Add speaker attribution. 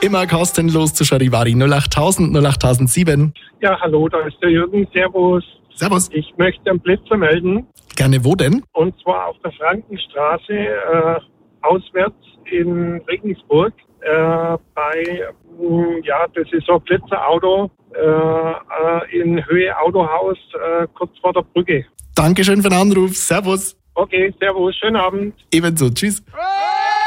Speaker 1: Immer kostenlos zu Charivari 08000 08007.
Speaker 2: Ja, hallo, da ist der Jürgen. Servus.
Speaker 1: Servus.
Speaker 2: Ich möchte einen Blitzer melden.
Speaker 1: Gerne, wo denn?
Speaker 2: Und zwar auf der Frankenstraße, auswärts in Regensburg. Das ist so ein Blitzerauto in Höhe Autohaus, kurz vor der Brücke.
Speaker 1: Dankeschön für den Anruf. Servus.
Speaker 2: Okay, servus, schönen Abend.
Speaker 1: Ebenso, tschüss.